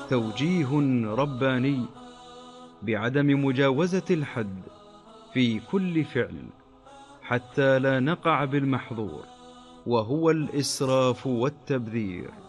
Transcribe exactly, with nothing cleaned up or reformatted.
توجيه رباني بعدم مجاوزة الحد في كل فعل حتى لا نقع بالمحظور، وهو الإسراف والتبذير.